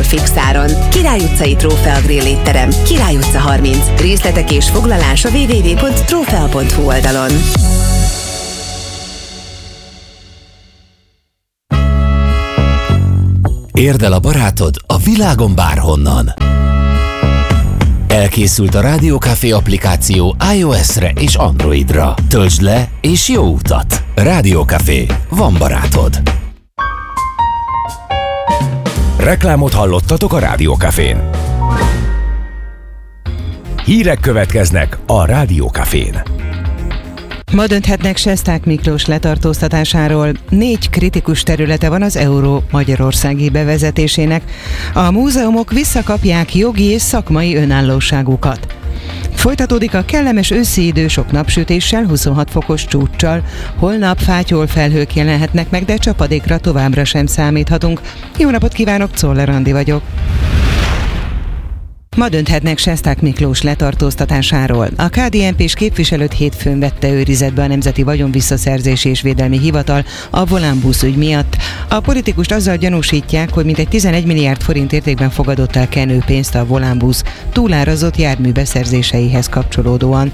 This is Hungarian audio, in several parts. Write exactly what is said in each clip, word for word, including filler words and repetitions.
fixáron. Király utcai Trófea Grill étterem, Király utca harminc. Részletek és foglalás a double-u double-u double-u pont trófea pont hu oldalon. Érd el a barátod a világon bárhonnan. Elkészült a Rádió Café applikáció iOS-re és Androidra. Töltsd le és jó utat! Rádió Café. Van barátod. Reklámot hallottatok a Rádió Cafén. Hírek következnek a Rádió Cafén. Ma dönthetnek Sesták Miklós letartóztatásáról. Négy kritikus területe van az euró magyarországi bevezetésének. A múzeumok visszakapják jogi és szakmai önállóságukat. Folytatódik a kellemes őszi idő sok napsütéssel, huszonhat fokos csúccsal. Holnap fátyol felhők jelenhetnek meg, de csapadékra továbbra sem számíthatunk. Jó napot kívánok, Czoller Andi vagyok. Ma dönthetnek Sesták Miklós letartóztatásáról. A ká dé en pés képviselőt hétfőn vette őrizetbe a Nemzeti Vagyonvisszaszerzési és Védelmi Hivatal a Volánbusz ügy miatt. A politikust azzal gyanúsítják, hogy mintegy tizenegy milliárd forint értékben fogadott el kenőpénzt a Volánbusz túlárazott jármű beszerzéseihez kapcsolódóan.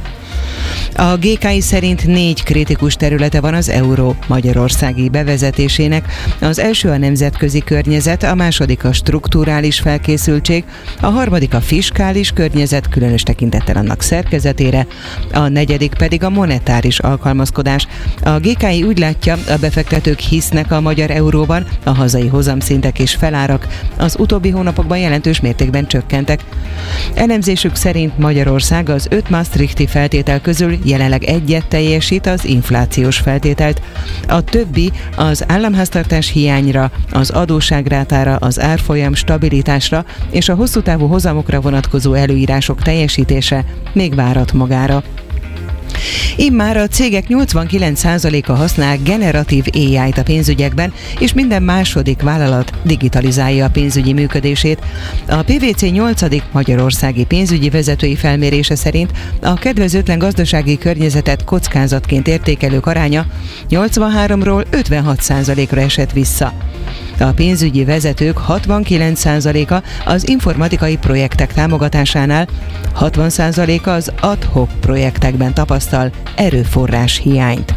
A gé ká i szerint négy kritikus területe van az euró magyarországi bevezetésének. Az első a nemzetközi környezet, a második a strukturális felkészültség, a harmadik a fiskális környezet, különös tekintettel annak szerkezetére, a negyedik pedig a monetáris alkalmazkodás. A gé ká i úgy látja, a befektetők hisznek a magyar euróban, a hazai hozamszintek és felárak az utóbbi hónapokban jelentős mértékben csökkentek. Elemzésük szerint Magyarország az öt maastrichti feltétel közül jelenleg egyet teljesít, az inflációs feltételt. A többi az államháztartás hiányra, az adósságrátára, az árfolyam stabilitásra és a hosszú távú hozamokra vonatkozó előírások teljesítése még várat magára. Immár a cégek nyolcvankilenc százaléka használ generatív á i-t a pénzügyekben, és minden második vállalat digitalizálja a pénzügyi működését. A pé vé cé nyolcadik magyarországi pénzügyi vezetői felmérése szerint a kedvezőtlen gazdasági környezetet kockázatként értékelők aránya nyolcvanháromról ötvenhat százalékra esett vissza. A pénzügyi vezetők hatvankilenc százaléka az informatikai projektek támogatásánál, hatvan százaléka az ad-hoc projektekben tapasztal erőforrás hiányt.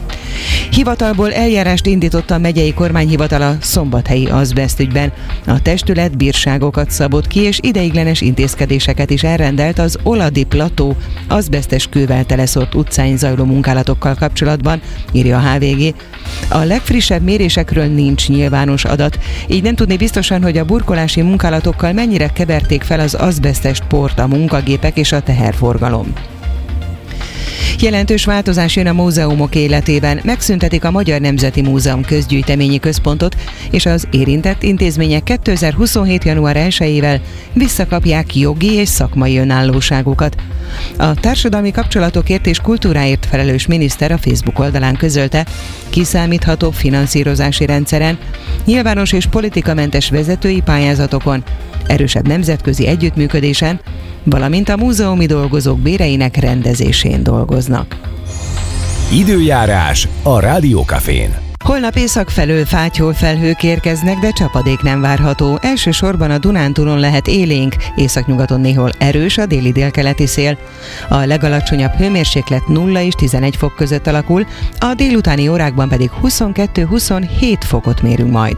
Hivatalból eljárást indított a megyei kormányhivatal a szombathelyi azbeszt ügyben. A testület bírságokat szabott ki, és ideiglenes intézkedéseket is elrendelt az Oladi plató azbesztes kővel teleszort utcáin zajló munkálatokkal kapcsolatban, írja a há vé gé. A legfrissebb mérésekről nincs nyilvános adat, így nem tudni biztosan, hogy a burkolási munkálatokkal mennyire keverték fel az azbesztes port a munkagépek és a teherforgalom. Jelentős változás jön a múzeumok életében. Megszüntetik a Magyar Nemzeti Múzeum közgyűjteményi központot, és az érintett intézmények kétezer-huszonhét. január elsejével visszakapják jogi és szakmai önállóságukat. A társadalmi kapcsolatokért és kultúráért felelős miniszter a Facebook oldalán közölte, kiszámíthatóbb finanszírozási rendszeren, nyilvános és politikamentes vezetői pályázatokon, erősebb nemzetközi együttműködésen, valamint a múzeumi dolgozók béreinek rendezésén dolgoznak. Időjárás a Rádió Cafén. Holnap észak felől fátyol felhők érkeznek, de csapadék nem várható. Elsősorban a Dunántúlon lehet élénk, északnyugaton néhol erős a déli délkeleti szél. A legalacsonyabb hőmérséklet nulla és tizenegy fok között alakul, a délutáni órákban pedig huszonkettő-huszonhét fokot mérünk majd.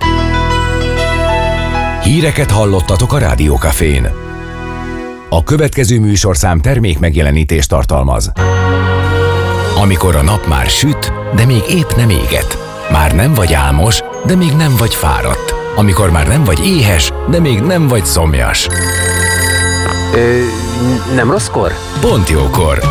Híreket hallottatok a Rádió Cafén. A következő műsorszám termék megjelenítést tartalmaz. Amikor a nap már süt, de még épp nem éget. Már nem vagy álmos, de még nem vagy fáradt. Amikor már nem vagy éhes, de még nem vagy szomjas. Ö, nem rosszkor? Pont jókor.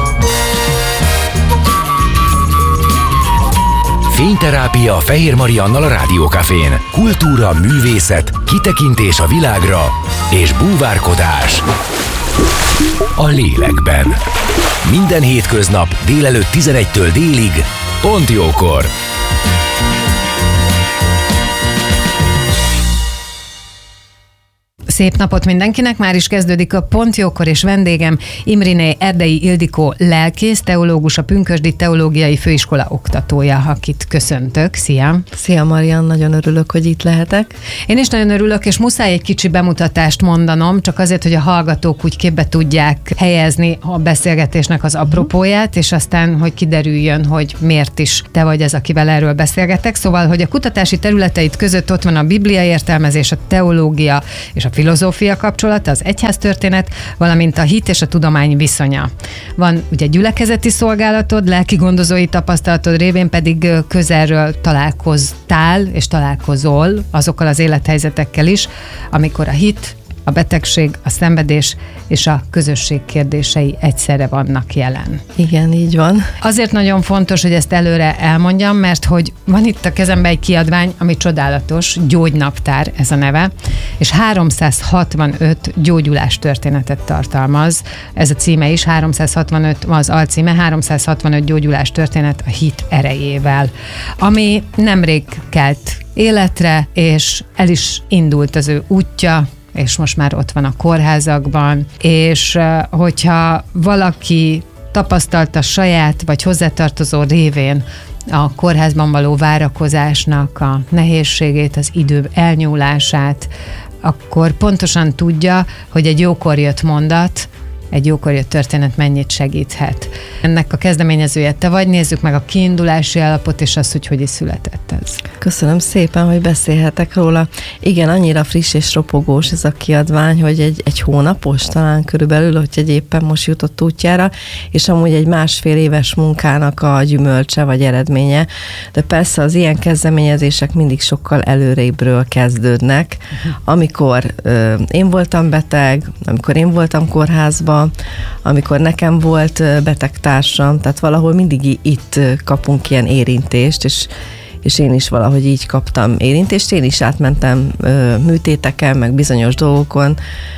Fényterápia Fehér Mariannal a Rádió Cafén. Kultúra, művészet, kitekintés a világra és búvárkodás a lélekben. Minden hétköznap délelőtt tizenegytől délig, pont jókor. Szép napot mindenkinek, már is kezdődik a Pont Jókor, és vendégem Imriné Erdei Ildikó lelkész, teológus, a Pünkösdi Teológiai Főiskola oktatója, akit köszöntök. Szia! Szia Marian, nagyon örülök, hogy itt lehetek. Én is nagyon örülök, és muszáj egy kicsi bemutatást mondanom, csak azért, hogy a hallgatók úgy képbe tudják helyezni a beszélgetésnek az apropóját, és aztán, hogy kiderüljön, hogy miért is te vagy az, akivel erről beszélgetek. Szóval, hogy a kutatási területeid között ott van a Biblia értelmezés, a teológia és a filozófia kapcsolata, az egyháztörténet, valamint a hit és a tudomány viszonya. Van ugye gyülekezeti szolgálatod, lelki gondozói tapasztalatod révén pedig közelről találkoztál és találkozol azokkal az élethelyzetekkel is, amikor a hit, a betegség, a szenvedés és a közösség kérdései egyszerre vannak jelen. Igen, így van. Azért nagyon fontos, hogy ezt előre elmondjam, mert hogy van itt a kezemben egy kiadvány, ami csodálatos, Gyógynaptár ez a neve, és háromszázhatvanöt gyógyulás történetet tartalmaz. Ez a címe is, háromszázhatvanöt, az alcíme, háromszázhatvanöt gyógyulás történet a hit erejével, ami nemrég kelt életre, és el is indult az ő útja, és most már ott van a kórházakban, és hogyha valaki tapasztalta saját vagy hozzátartozó révén a kórházban való várakozásnak a nehézségét, az idő elnyúlását, akkor pontosan tudja, hogy egy jókor jött mondat, egy jókor jött történet mennyit segíthet. Ennek a kezdeményezője te vagy, nézzük meg a kiindulási állapot, és azt, hogy hogy is született ez. Köszönöm szépen, hogy beszélhetek róla. Igen, annyira friss és ropogós ez a kiadvány, hogy egy, egy hónapos talán körülbelül, hogy egy éppen most jutott útjára, és amúgy egy másfél éves munkának a gyümölcse vagy eredménye. De persze az ilyen kezdeményezések mindig sokkal előrébbről kezdődnek. Amikor ö, én voltam beteg, amikor én voltam kórházban, amikor nekem volt betegtársam, tehát valahol mindig itt kapunk ilyen érintést, és, és én is valahogy így kaptam érintést. Én is átmentem műtéteken, meg bizonyos dolgokon,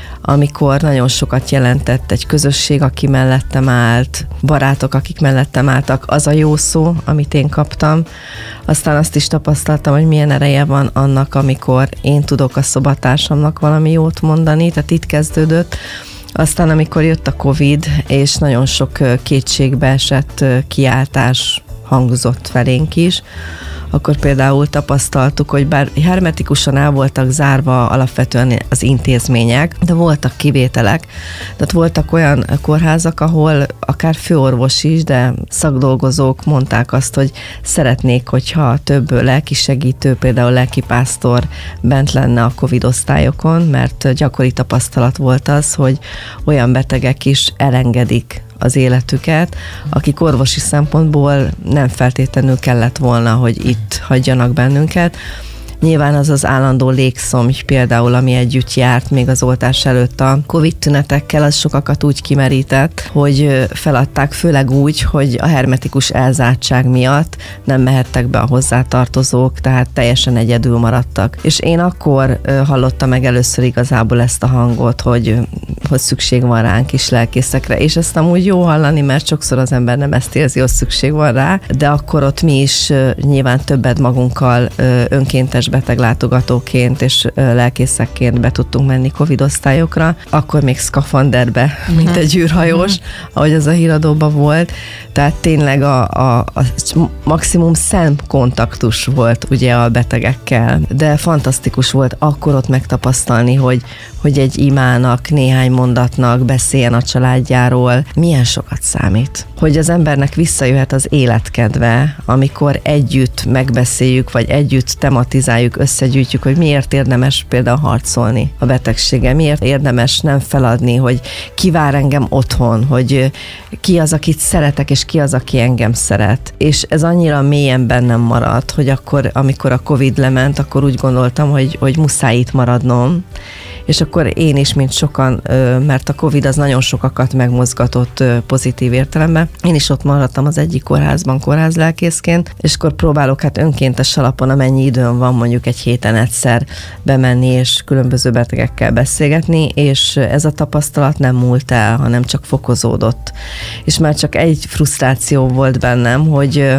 amikor nagyon sokat jelentett egy közösség, aki mellettem állt, barátok, akik mellettem álltak, az a jó szó, amit én kaptam. Aztán azt is tapasztaltam, hogy milyen ereje van annak, amikor én tudok a szobatársamnak valami jót mondani, tehát itt kezdődött. Aztán, amikor jött a Covid, és nagyon sok kétségbe esett kiáltás hangzott felénk is, akkor például tapasztaltuk, hogy bár hermetikusan el voltak zárva alapvetően az intézmények, de voltak kivételek. Tehát voltak olyan kórházak, ahol akár főorvos is, de szakdolgozók mondták azt, hogy szeretnék, hogyha több lelkisegítő, például lelkipásztor bent lenne a Covid osztályokon, mert gyakori tapasztalat volt az, hogy olyan betegek is elengedik az életüket, akik orvosi szempontból nem feltétlenül kellett volna, hogy itt hagyjanak bennünket. Nyilván az az állandó légszomj például, ami együtt járt még az oltás előtt a Covid tünetekkel, az sokakat úgy kimerített, hogy feladták, főleg úgy, hogy a hermetikus elzártság miatt nem mehettek be a hozzátartozók, tehát teljesen egyedül maradtak. És én akkor hallottam meg először igazából ezt a hangot, hogy, hogy szükség van ránk is lelkészekre, és ezt amúgy jó hallani, mert sokszor az ember nem ezt érzi, hogy szükség van rá, de akkor ott mi is nyilván többet magunkkal önkéntes beteglátogatóként és lelkészekként be tudtunk menni Covid osztályokra, akkor még szkafanderbe, mint egy űrhajós, ahogy az a híradóban volt. Tehát tényleg a, a, a maximum szemkontaktus volt ugye a betegekkel, de fantasztikus volt akkor ott megtapasztalni, hogy, hogy egy imának, néhány mondatnak beszéljen a családjáról, milyen sokat számít. Hogy az embernek visszajöhet az életkedve, amikor együtt megbeszéljük, vagy együtt tematizáljuk, összegyűjtjük, hogy miért érdemes például harcolni a betegséggel, miért érdemes nem feladni, hogy ki vár engem otthon, hogy ki az, akit szeretek, és ki az, aki engem szeret. És ez annyira mélyen bennem maradt, hogy akkor, amikor a Covid lement, akkor úgy gondoltam, hogy, hogy muszáj itt maradnom, és akkor én is, mint sokan, mert a Covid az nagyon sokakat megmozgatott pozitív értelemben. Én is ott maradtam az egyik kórházban kórházlelkészként, és akkor próbálok hát önkéntes alapon, amennyi időm van, mondjuk egy héten egyszer bemenni, és különböző betegekkel beszélgetni, és ez a tapasztalat nem múlt el, hanem csak fokozódott. És már csak egy frusztráció volt bennem, hogy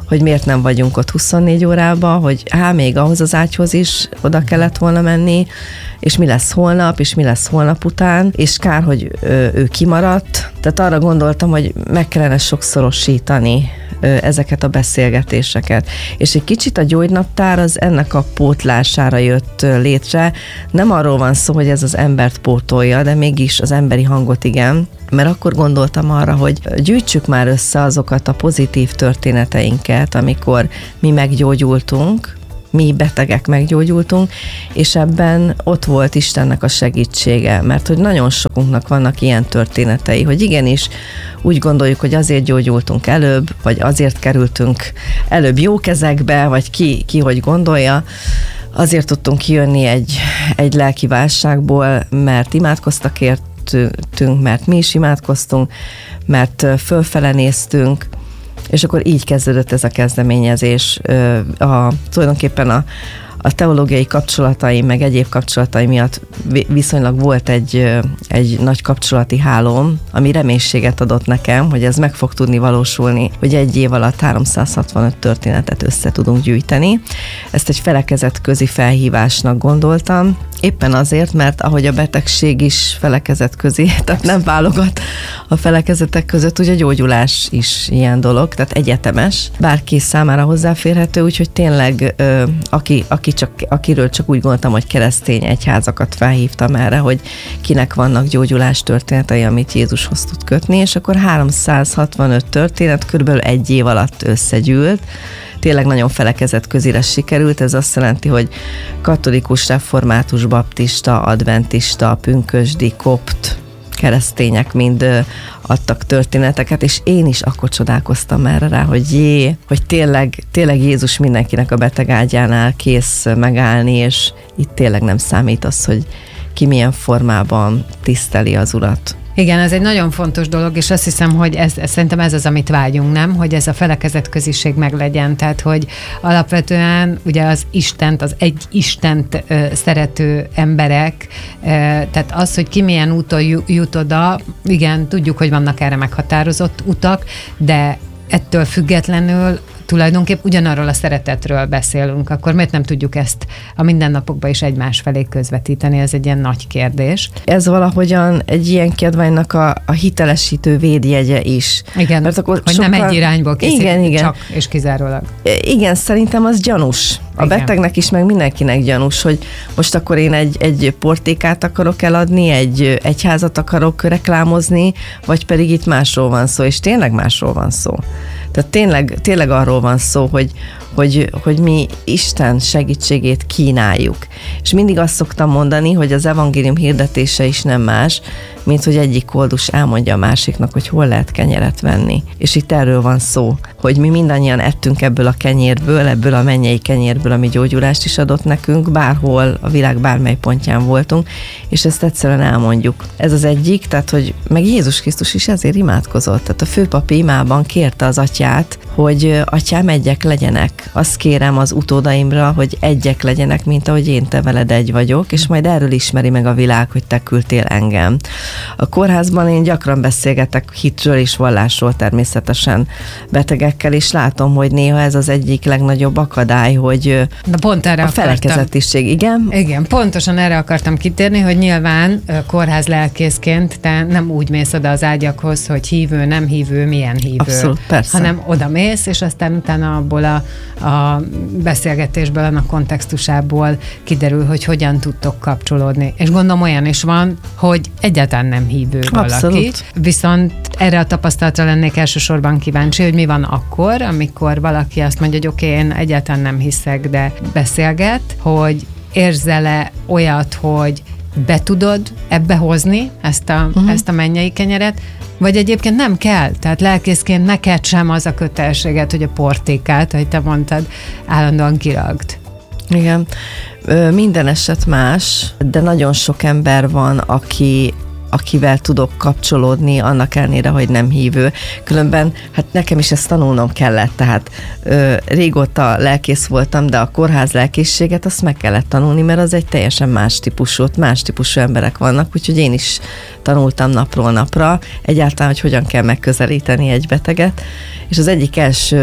hogy miért nem vagyunk ott huszonnégy órában, hogy hát még ahhoz az ágyhoz is oda kellett volna menni, és mi lesz holnap, és mi lesz holnap után, és kár, hogy ő, ő kimaradt. Tehát arra gondoltam, hogy meg kellene sokszorosítani ezeket a beszélgetéseket. És egy kicsit a gyógynaptár az ennek a pótlására jött létre. Nem arról van szó, hogy ez az embert pótolja, de mégis az emberi hangot igen. Mert akkor gondoltam arra, hogy gyűjtsük már össze azokat a pozitív történeteinket, amikor mi meggyógyultunk, mi betegek meggyógyultunk, és ebben ott volt Istennek a segítsége, mert hogy nagyon sokunknak vannak ilyen történetei, hogy igenis úgy gondoljuk, hogy azért gyógyultunk előbb, vagy azért kerültünk előbb jó kezekbe, vagy ki, ki hogy gondolja, azért tudtunk kijönni egy, egy lelki válságból, mert imádkoztak értünk, mert mi is imádkoztunk, mert fölfele néztünk, és akkor így kezdődött ez a kezdeményezés. A, tulajdonképpen a, a teológiai kapcsolataim, meg egyéb kapcsolataim miatt viszonylag volt egy, egy nagy kapcsolati hálóm, ami reménységet adott nekem, hogy ez meg fog tudni valósulni, hogy egy év alatt háromszázhatvanöt történetet össze tudunk gyűjteni. Ezt egy felekezet közi felhívásnak gondoltam, éppen azért, mert ahogy a betegség is felekezet közé, tehát nem válogat a felekezetek között, ugye a gyógyulás is ilyen dolog, tehát egyetemes, bárki számára hozzáférhető, úgyhogy tényleg ö, aki, aki csak, akiről csak úgy gondoltam, hogy keresztény egyházakat felhívtam erre, hogy kinek vannak gyógyulás történetei, amit Jézushoz tud kötni, és akkor háromszázhatvanöt történet körülbelül egy év alatt összegyűlt. Tényleg nagyon felekezet közére sikerült, ez azt jelenti, hogy katolikus, református, baptista, adventista, pünkösdi, kopt, keresztények mind adtak történeteket, és én is akkor csodálkoztam erre rá, hogy jé, hogy tényleg, tényleg Jézus mindenkinek a beteg ágyánál kész megállni, és itt tényleg nem számít az, hogy ki milyen formában tiszteli az Urat. Igen, ez egy nagyon fontos dolog, és azt hiszem, hogy ez, ez, szerintem ez az, amit vágyunk, nem? Hogy ez a felekezet köziség meglegyen, tehát hogy alapvetően ugye az Istent, az egy Istent ö, szerető emberek, ö, tehát az, hogy ki milyen úton jut oda, igen, tudjuk, hogy vannak erre meghatározott utak, de ettől függetlenül tulajdonképp ugyanarról a szeretetről beszélünk, akkor miért nem tudjuk ezt a mindennapokban is egymás felé közvetíteni? Ez egy ilyen nagy kérdés. Ez valahogyan egy ilyen kiadványnak a, a hitelesítő védjegye is. Igen, mert akkor hogy sokkal... nem egy irányból készít, igen, igen. Csak és kizárólag. Igen, szerintem az gyanús. A igen. betegnek is, meg mindenkinek gyanús, hogy most akkor én egy, egy portékát akarok eladni, egy egyházat akarok reklámozni, vagy pedig itt másról van szó, és tényleg másról van szó. Tehát tényleg, tényleg arról van szó, hogy, hogy, hogy mi Isten segítségét kínáljuk. És mindig azt szoktam mondani, hogy az evangélium hirdetése is nem más, mint hogy egyik koldus elmondja a másiknak, hogy hol lehet kenyeret venni. És itt erről van szó, hogy mi mindannyian ettünk ebből a kenyérből, ebből a mennyei kenyérből, ami gyógyulást is adott nekünk, bárhol a világ bármely pontján voltunk, és ezt egyszerűen elmondjuk. Ez az egyik, tehát, hogy meg Jézus Krisztus is ezért imádkozott. Tehát a főpapi imában kérte az atyát, hogy atyám, egyek legyenek. Azt kérem az utódaimra, hogy egyek legyenek, mint ahogy én te veled egy vagyok, és majd erről ismeri meg a világ, hogy te küldtél engem. A kórházban én gyakran beszélgetek hitről és vallásról természetesen betegekkel, és látom, hogy néha ez az egyik legnagyobb akadály, hogy Na pont erre a felekezetiség, igen? Igen, pontosan erre akartam kitérni, hogy nyilván kórház lelkészként te nem úgy mész oda az ágyakhoz, hogy hívő, nem hívő, milyen hívő. Abszolút, persze. Hanem oda mész, és aztán utána abból a, a beszélgetésből, annak kontextusából kiderül, hogy hogyan tudtok kapcsolódni. És gondolom olyan is van, hogy egyáltalán nem hívő valaki. Abszolút. Viszont erre a tapasztalatra lennék elsősorban kíváncsi, hogy mi van akkor, amikor valaki azt mondja, hogy oké, okay, én egyáltalán nem hiszek, de beszélget, hogy érzel-e olyat, hogy be tudod ebbe hozni ezt a, uh-huh. ezt a mennyei kenyeret, vagy egyébként nem kell, tehát lelkészként neked sem az a kötelességet, hogy a portékát, ahogy te mondtad, állandóan kiragd. Igen, minden eset más, de nagyon sok ember van, aki akivel tudok kapcsolódni, annak ellenére, hogy nem hívő. Különben, hát nekem is ezt tanulnom kellett, tehát ö, régóta lelkész voltam, de a kórház lelkészséget azt meg kellett tanulni, mert az egy teljesen más típusú, más típusú emberek vannak, úgyhogy én is tanultam napról napra, egyáltalán, hogy hogyan kell megközelíteni egy beteget, és az egyik első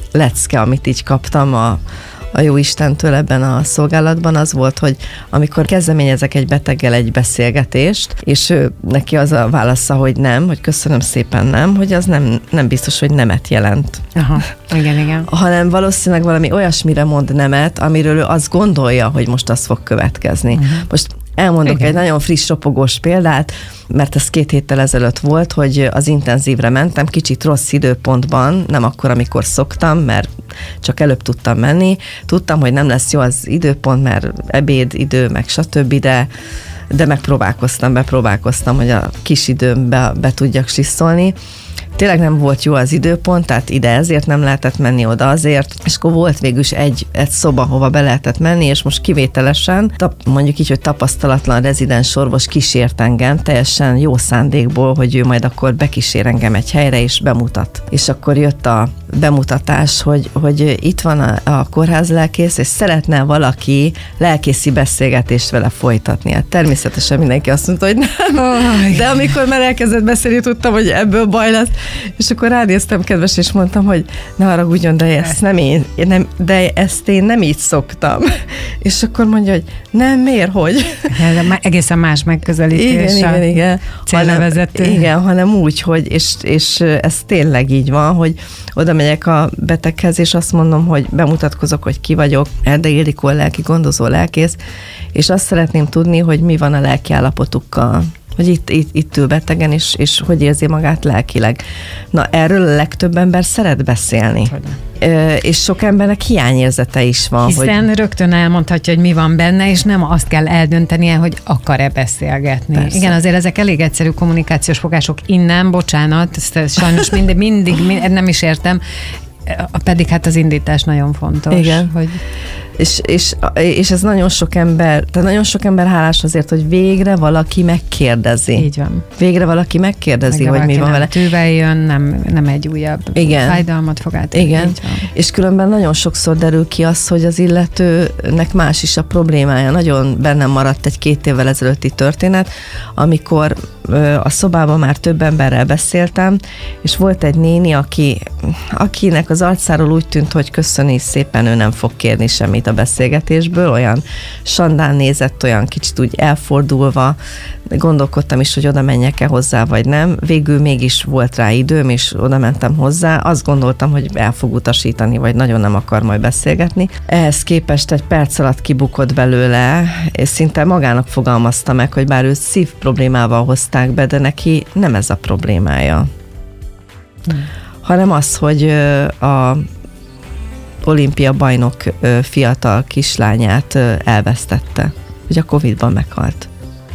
lecke, amit így kaptam a a jó Istentől ebben a szolgálatban, az volt, hogy amikor kezdeményezek egy beteggel egy beszélgetést, és ő, neki az a válasza, hogy nem, hogy köszönöm szépen nem, hogy az nem, nem biztos, hogy nemet jelent. Aha, igen, igen. Hanem valószínűleg valami olyasmire mond nemet, amiről ő azt gondolja, hogy most az fog következni. Uh-huh. Most elmondok igen. egy nagyon friss, ropogós példát, mert ez két héttel ezelőtt volt, hogy az intenzívre mentem, kicsit rossz időpontban, nem akkor, amikor szoktam, mert csak előbb tudtam menni. Tudtam, hogy nem lesz jó az időpont, mert ebéd idő, meg stb., de, de megpróbálkoztam, bepróbálkoztam, hogy a kis időmbe be tudjak siszolni. Tényleg nem volt jó az időpont, tehát ide ezért nem lehetett menni, oda azért, és akkor volt végülis egy, egy szoba, hova be lehetett menni, és most kivételesen, mondjuk így, hogy tapasztalatlan rezidens orvos kísért engem, teljesen jó szándékból, hogy ő majd akkor bekísér engem egy helyre, és bemutat. És akkor jött a bemutatás, hogy, hogy itt van a, a kórház lelkész, és szeretne valaki lelkészi beszélgetést vele folytatni. Hát természetesen mindenki azt mondta, hogy nem. Oh, de amikor már elkezdett beszélni, tudtam, hogy ebből baj lesz. És akkor ránéztem, kedves, és mondtam, hogy ne haragudjon, de ezt nem én, nem, de ezt én nem így szoktam. És akkor mondja, hogy nem, miért, hogy? Egészen más megközelítés. Igen, igen, igen. Célnevezető. Hanem, igen, hanem úgy, hogy, és, és ez tényleg így van, hogy oda megyek a beteghez, és azt mondom, hogy bemutatkozok, hogy ki vagyok, Erdei Ildikó, lelki gondozó lelkész, és azt szeretném tudni, hogy mi van a lelki állapotukkal, hogy itt, itt, itt ül betegen, és, és hogy érzi magát lelkileg. Na, erről a legtöbb ember szeret beszélni. Ö, és sok embernek hiányérzete is van. Hiszen hogy... rögtön elmondhatja, hogy mi van benne, és nem azt kell eldöntenie, hogy akar-e beszélgetni. Persze. Igen, azért ezek elég egyszerű kommunikációs fogások innen, bocsánat, ezt sajnos mindig, mindig, mindig nem is értem, pedig hát az indítás nagyon fontos. Igen. Hogy... És, és, és ez nagyon sok ember, tehát nagyon sok ember hálás azért, hogy végre valaki megkérdezi. Így van. Végre valaki megkérdezi, végre hogy mi van vele. Tűvel jön, nem, nem egy újabb igen. fájdalmat fog átadni. Igen. És különben nagyon sokszor derül ki az, hogy az illetőnek más is a problémája. Nagyon bennem maradt egy két évvel ezelőtti történet, amikor a szobában már több emberrel beszéltem, és volt egy néni, aki, akinek az arcáról úgy tűnt, hogy köszöni szépen, ő nem fog kérni semmit a beszélgetésből, olyan sandán nézett, olyan kicsit úgy elfordulva, gondolkodtam is, hogy oda menjek-e hozzá, vagy nem. Végül mégis volt rá időm, és oda mentem hozzá. Azt gondoltam, hogy el fog utasítani, vagy nagyon nem akar majd beszélgetni. Ehhez képest egy perc alatt kibukott belőle, és szinte magának fogalmazta meg, hogy bár őt szív problémával hozták be, de neki nem ez a problémája. Hmm. Hanem az, hogy a olimpia bajnok fiatal kislányát elvesztette, hogy a Covidban meghalt.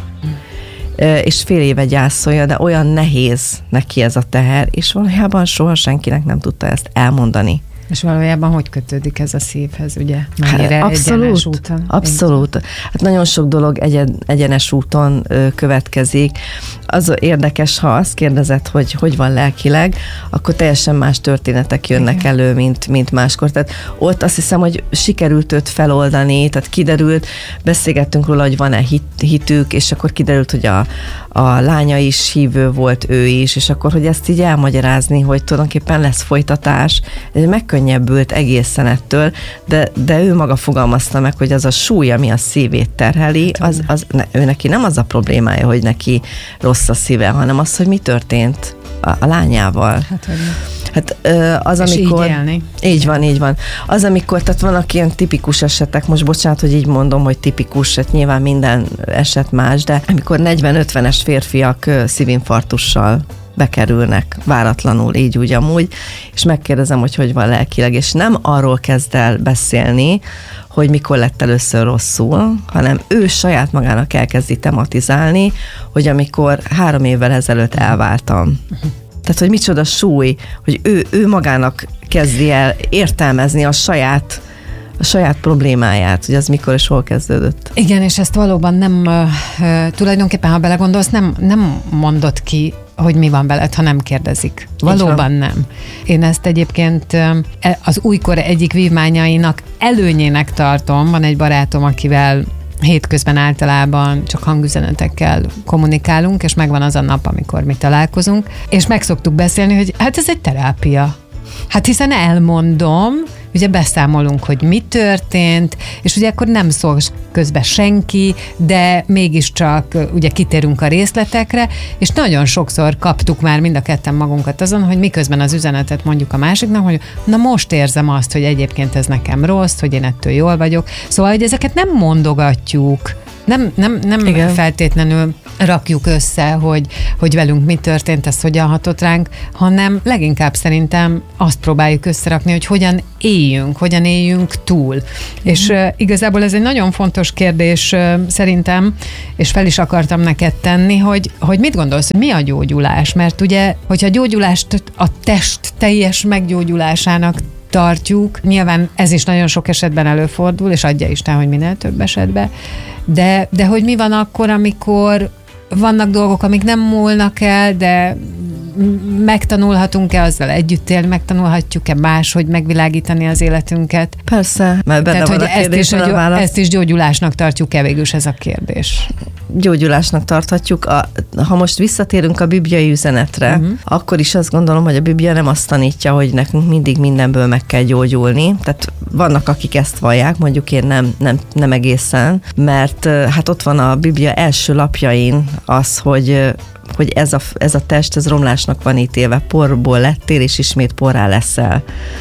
És fél éve gyászolja, de olyan nehéz neki ez a teher, és valójában soha senkinek nem tudta ezt elmondani. És valójában hogy kötődik ez a szívhez, ugye? Mennyire hát, abszolút, egyenes úton? Abszolút. Hát nagyon sok dolog egyen, egyenes úton ö, következik. Az érdekes, ha azt kérdezed, hogy hogy van lelkileg, akkor teljesen más történetek jönnek igen. elő, mint, mint máskor. Tehát ott azt hiszem, hogy sikerült őt feloldani, tehát kiderült, beszélgettünk róla, hogy van-e hit, hitük, és akkor kiderült, hogy a, a lánya is hívő volt, ő is, és akkor, hogy ezt így elmagyarázni, hogy tulajdonképpen lesz folytatás, megkönnyebbült egészen ettől, de, de ő maga fogalmazta meg, hogy az a súly, ami a szívét terheli, az, az, ne, ő neki nem az a problémája, hogy neki rossz a szíve, hanem az, hogy mi történt a, a lányával. Hát, hogy Hát az, és amikor... így élni. Így van, így van. Az, amikor, tehát vannak ilyen tipikus esetek, most bocsánat, hogy így mondom, hogy tipikus, hát nyilván minden eset más, de amikor negyven-ötvenes férfiak szívinfarktussal bekerülnek váratlanul, így úgy amúgy, és megkérdezem, hogy hogy van lelkileg, és nem arról kezd el beszélni, hogy mikor lett először rosszul, hanem ő saját magának elkezdi tematizálni, hogy amikor három évvel ezelőtt elváltam. Tehát, hogy micsoda súly, hogy ő, ő magának kezdi el értelmezni a saját a saját problémáját, hogy az mikor és hol kezdődött. Igen, és ezt valóban nem, uh, tulajdonképpen, ha belegondolsz, nem, nem mondod ki, hogy mi van veled, ha nem kérdezik. Valóban nem. Én ezt egyébként az újkor egyik vívmányainak előnyének tartom. Van egy barátom, akivel hétközben általában csak hangüzenetekkel kommunikálunk, és megvan az a nap, amikor mi találkozunk, és meg szoktuk beszélni, hogy hát ez egy terápia. Hát hiszen elmondom, ugye beszámolunk, hogy mi történt, és ugye akkor nem szól közben senki, de mégiscsak ugye kitérünk a részletekre, és nagyon sokszor kaptuk már mind a ketten magunkat azon, hogy miközben az üzenetet mondjuk a másiknak, hogy na most érzem azt, hogy egyébként ez nekem rossz, hogy én ettől jól vagyok. Szóval, hogy ezeket nem mondogatjuk, nem, nem, nem feltétlenül rakjuk össze, hogy, hogy velünk mi történt, ez hogyan hatott ránk, hanem leginkább szerintem azt próbáljuk összerakni, hogy hogyan éljünk, hogyan éljünk túl. Mm. És uh, igazából ez egy nagyon fontos kérdés uh, szerintem, és fel is akartam neked tenni, hogy, hogy mit gondolsz, hogy mi a gyógyulás? Mert ugye, hogyha a gyógyulást a test teljes meggyógyulásának tartjuk, nyilván ez is nagyon sok esetben előfordul, és adja Isten, hogy minél több esetben, de, de hogy mi van akkor, amikor vannak dolgok, amik nem múlnak el, de megtanulhatunk-e azzal együtt élni, megtanulhatjuk-e máshogy megvilágítani az életünket? Persze, mert benne Tehát, van hogy a kérdés, ezt is, a válasz. Ezt is gyógyulásnak tartjuk-e végül is ez a kérdés? Gyógyulásnak tarthatjuk. A, ha most visszatérünk a bibliai üzenetre, uh-huh. akkor is azt gondolom, hogy a Biblia nem azt tanítja, hogy nekünk mindig mindenből meg kell gyógyulni. Tehát vannak, akik ezt vallják, mondjuk én nem, nem, nem egészen, mert hát ott van a Biblia első lapjain az, hogy hogy ez a, ez a test, ez romlásnak van ítélve, porból lettél, és ismét porrá leszel.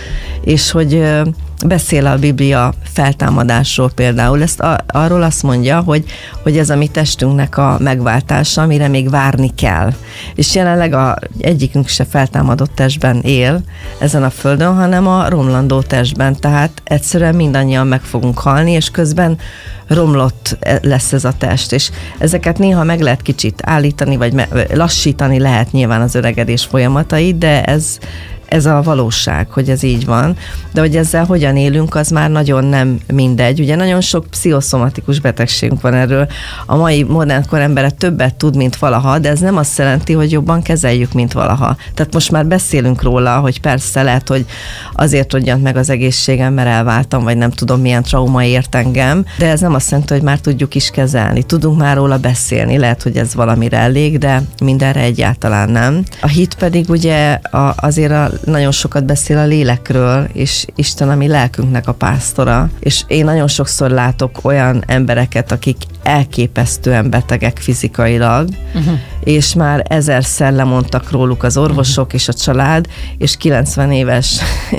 És hogy beszél a Biblia feltámadásról például, ezt a, arról azt mondja, hogy, hogy ez a mi testünknek a megváltása, amire még várni kell. És jelenleg a, egyikünk se feltámadott testben él ezen a földön, hanem a romlandó testben, tehát egyszerűen mindannyian meg fogunk halni, és közben romlott lesz ez a test, és ezeket néha meg lehet kicsit állítani, vagy lassítani lehet nyilván az öregedés folyamatai, de ez ez a valóság, hogy ez így van, de hogy ezzel hogyan élünk, az már nagyon nem mindegy. Ugye nagyon sok pszichoszomatikus betegségünk van erről. A mai modern kor embere többet tud, mint valaha, de ez nem azt jelenti, hogy jobban kezeljük, mint valaha. Tehát most már beszélünk róla, hogy persze lehet, hogy azért rogyant meg az egészségem, mert elváltam, vagy nem tudom, milyen trauma ért engem, de ez nem azt jelenti, hogy már tudjuk is kezelni. Tudunk már róla beszélni, lehet, hogy ez valamire elég, de mindenre egyáltalán nem. A hit pedig ugye a, azért a nagyon sokat beszél a lélekről, és Isten a mi lelkünknek a pásztora, és én nagyon sokszor látok olyan embereket, akik elképesztően betegek fizikailag, uh-huh. és már ezerszer lemondtak róluk az orvosok uh-huh. és a család, és kilencven éves,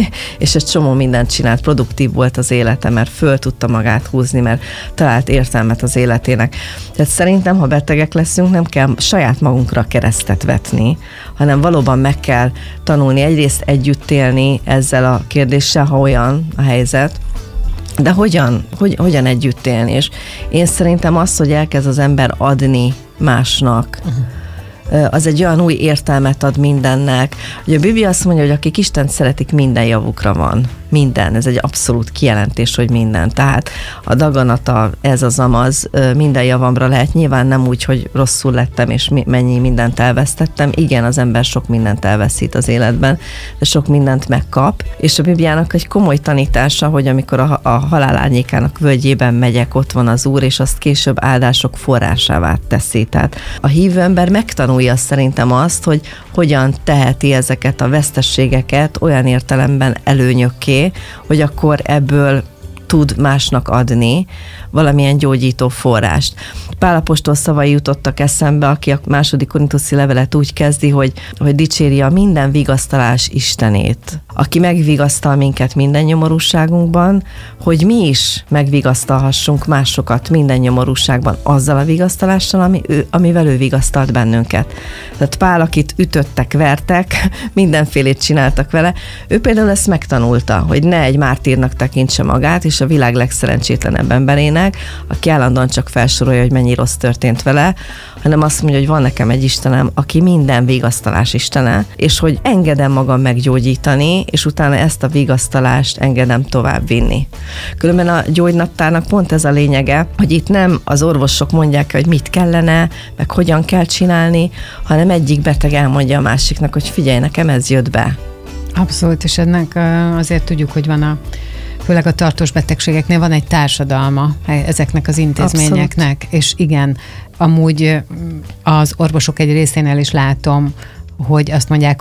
és egy csomó mindent csinált, produktív volt az élete, mert föl tudta magát húzni, mert talált értelmet az életének. Tehát szerintem, ha betegek leszünk, nem kell saját magunkra keresztet vetni, hanem valóban meg kell tanulni egyrészt együtt élni ezzel a kérdéssel, ha olyan a helyzet, de hogyan, hogy, hogyan együtt élni? És én szerintem az, hogy elkezd az ember adni másnak, uh-huh. az egy olyan új értelmet ad mindennek. Ugye a Biblia azt mondja, hogy akik Istent szeretik, minden javukra van. Minden, ez egy abszolút kijelentés, hogy minden. Tehát a daganata, ez az amaz, minden javamra lehet. Nyilván nem úgy, hogy rosszul lettem, és mennyi mindent elvesztettem. Igen, az ember sok mindent elveszít az életben, de sok mindent megkap. És a Bibliának egy komoly tanítása, hogy amikor a, a halál árnyékának völgyében megyek, ott van az Úr, és azt később áldások forrásává teszi. Tehát a hívő ember megtanulja szerintem azt, hogy hogyan teheti ezeket a vesztességeket olyan értelemben előnyökké, hogy akkor ebből tud másnak adni valamilyen gyógyító forrást. Pál apostol szavai jutottak eszembe, aki a második korinthuszi levelet úgy kezdi, hogy, hogy dicséri a minden vigasztalás Istenét, aki megvigasztal minket minden nyomorúságunkban, hogy mi is megvigasztalhassunk másokat minden nyomorúságban azzal a vigasztalással, ami ő, amivel ő vigasztalt bennünket. Tehát Pál, akit ütöttek, vertek, mindenfélét csináltak vele, ő például ezt megtanulta, hogy ne egy mártírnak tekintse magát, és a világ legszerencsétlenebb emberének, aki állandóan csak felsorolja, hogy mennyi rossz történt vele, hanem azt mondja, hogy van nekem egy Istenem, aki minden vigasztalás Istene, és hogy engedem magam meggyógyítani, és utána ezt a vigasztalást engedem tovább vinni. Különben a gyógynaptárnak pont ez a lényege, hogy itt nem az orvosok mondják, hogy mit kellene, meg hogyan kell csinálni, hanem egyik beteg elmondja a másiknak, hogy figyelj, nekem ez jött be. Abszolút, és ennek azért tudjuk, hogy van a főleg a tartós betegségeknél van egy társadalma ezeknek az intézményeknek, abszolút. És igen, amúgy az orvosok egy részénél is látom, hogy azt mondják, hogy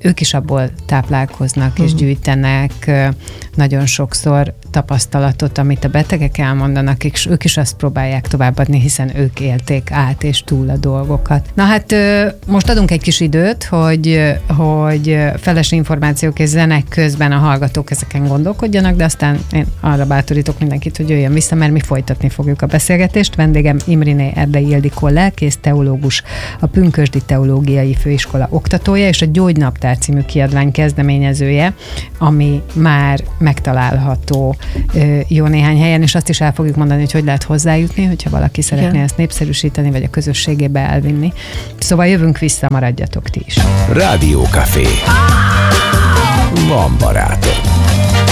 ők is abból táplálkoznak és gyűjtenek nagyon sokszor tapasztalatot, amit a betegek elmondanak, és ők is azt próbálják továbbadni, hiszen ők élték át és túl a dolgokat. Na hát most adunk egy kis időt, hogy, hogy feles információk és zenek közben a hallgatók ezeken gondolkodjanak, de aztán én arra bátorítok mindenkit, hogy jöjjön vissza, mert mi folytatni fogjuk a beszélgetést. Vendégem Imréné Erdei Ildikó lelkész, teológus, a Pünkösdi Teológiai Főiskola oktatója és a Gyógynaptár című kiadvány kezdeményezője, ami már megtalálható jó néhány helyen, és azt is el fogjuk mondani, hogy hogy lehet hozzájutni, hogyha valaki szeretné Igen. ezt népszerűsíteni, vagy a közösségébe elvinni. Szóval jövünk vissza, maradjatok ti is. Rádió Café. Van barátom.